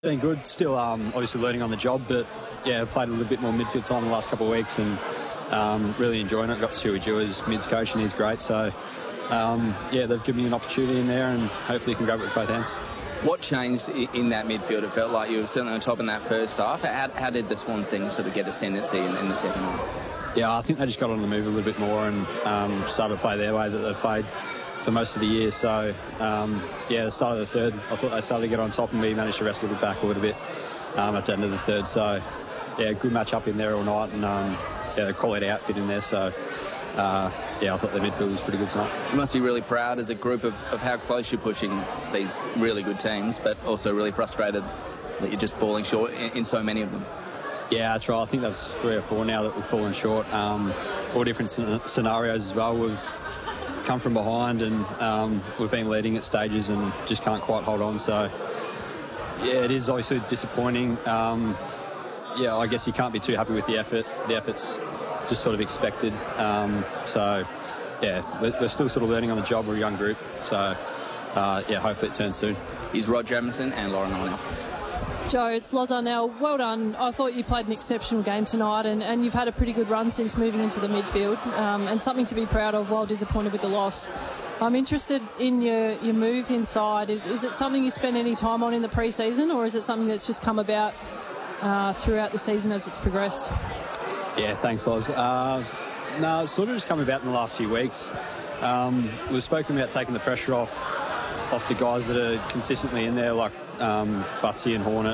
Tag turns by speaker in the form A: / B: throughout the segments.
A: Been good. Still, obviously learning on the job, but yeah, played a little bit more midfield time the last couple of weeks, and really enjoying it. Got Stewie Jew as mids coach, and he's great. So yeah, they've given me an opportunity in there, and hopefully can grab it with both hands.
B: What changed in that midfield? It felt like you were certainly on top in that first half. How did the Swans then sort of get ascendancy in the second half?
A: Yeah, I think they just got on the move a little bit more and started to play their way that they've played for most of the year. So, yeah, the start of the third, I thought they started to get on top, and we managed to wrestle it back a little bit at the end of the third. So, yeah, good match up in there all night, and yeah, quality outfit in there. So, yeah, I thought the midfield was pretty good tonight.
B: You must be really proud as a group of how close you're pushing these really good teams, but also really frustrated that you're just falling short in so many of them.
A: Yeah, that's right. I think that's 3 or 4 now that we've fallen short. All different scenarios as well. We've come from behind, and we've been leading at stages and just can't quite hold on. So, yeah, it is obviously disappointing. Yeah, I guess you can't be too happy with the effort. The effort's just sort of expected. So, yeah, we're still sort of learning on the job. We're a young group. So, yeah, hopefully it turns soon.
B: He's Rod Jamieson and Lauren Arnell.
C: Joe, it's Loz Arnell. Well done. I thought you played an exceptional game tonight, and you've had a pretty good run since moving into the midfield, and something to be proud of while disappointed with the loss. I'm interested in your move inside. Is it something you spend any time on in the pre-season, or is it something that's just come about throughout the season as it's progressed?
A: Yeah, thanks, Loz. No, it's sort of just come about in the last few weeks. We've spoken about taking the pressure off the guys that are consistently in there, like Butsy and Hornet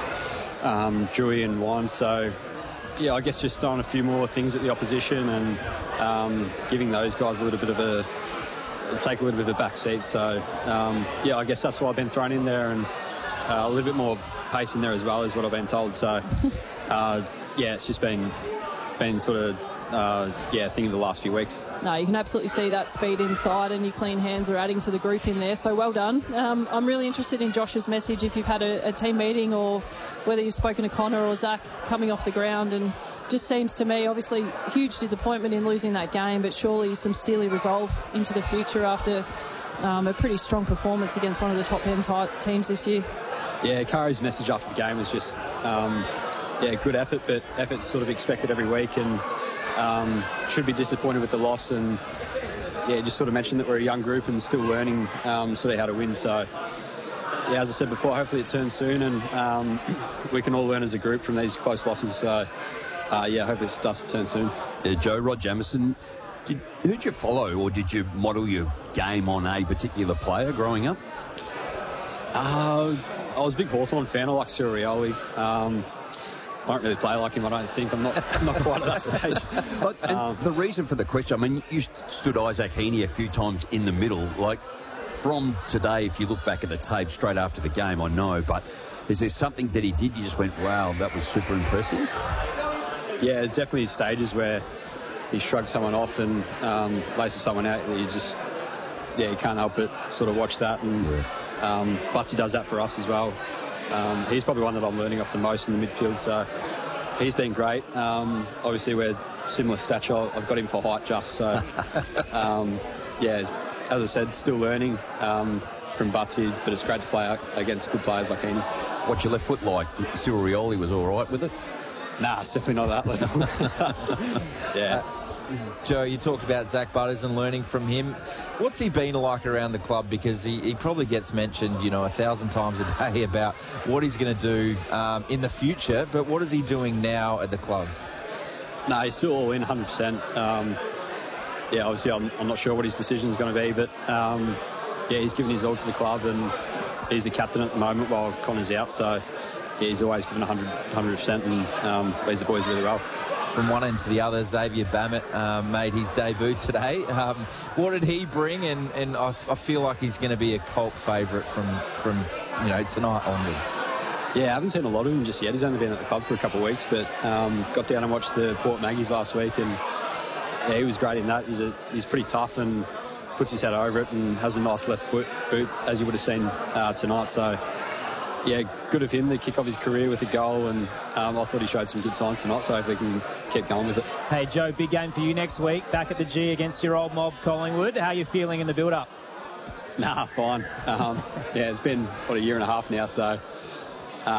A: and Dewey and Wine. So, yeah, I guess just throwing a few more things at the opposition and giving those guys a little bit of take a little bit of a back seat. So, yeah, I guess that's why I've been thrown in there, and a little bit more pace in there as well is what I've been told. So, yeah, it's just been sort of, yeah, thing of the last few weeks.
C: No, you can absolutely see that speed inside, and your clean hands are adding to the group in there, so well done. I'm really interested in Josh's message, if you've had a team meeting or whether you've spoken to Connor or Zach coming off the ground, and just seems to me, obviously, huge disappointment in losing that game, but surely some steely resolve into the future after a pretty strong performance against one of the top end teams this year.
A: Yeah, Kari's message after the game was just, yeah, good effort, but effort's sort of expected every week, and should be disappointed with the loss. And yeah, just sort of mentioned that we're a young group and still learning sort of how to win. So yeah, as I said before, hopefully it turns soon, and we can all learn as a group from these close losses. So yeah, hopefully it starts to turn soon.
D: Joe, Rod Jamieson, who'd you follow, or did you model your game on a particular player growing up?
A: I was a big Hawthorn fan. I like Cyril Rioli. I don't really play like him, I don't think. I'm not quite at that stage.
D: The reason for the question, I mean, you stood Isaac Heaney a few times in the middle. Like, from today, if you look back at the tape straight after the game, I know, but is there something that he did you just went, wow, that was super impressive?
A: Yeah, there's definitely stages where he shrugs someone off and laces someone out. You just, yeah, you can't help but sort of watch that. And Butsy does that for us as well. He's probably one that I'm learning off the most in the midfield, so he's been great. Obviously, we're similar stature. I've got him for height just, so yeah, as I said, still learning from Butsy, but it's great to play against good players like Heaney.
D: What's your left foot like? Cyril Rioli was all right with it?
A: Nah, it's definitely not that level. Yeah.
E: Joe, you talked about Zach Butters and learning from him. What's he been like around the club? Because he probably gets mentioned, 1,000 times a day about what he's going to do in the future. But what is he doing now at the club?
A: No, he's still all in 100%. Yeah, obviously I'm not sure what his decision is going to be, but yeah, he's given his all to the club, and he's the captain at the moment while Connor's out. So yeah, he's always given 100%, and leads the boys really well.
E: From one end to the other, Xavier Bammett made his debut today. What did he bring? And I feel like he's going to be a cult favourite from tonight onwards.
A: Yeah, I haven't seen a lot of him just yet. He's only been at the club for a couple of weeks, but got down and watched the Port Maggies last week, and yeah, he was great in that. He's pretty tough and puts his head over it and has a nice left boot, as you would have seen tonight. So yeah, good of him to kick off his career with a goal, and I thought he showed some good signs tonight, so hopefully we can keep going with it.
F: Hey Joe, big game for you next week, back at the G against your old mob Collingwood. How are you feeling in the build-up?
A: Nah, fine. Yeah, it's been, a year and a half now, so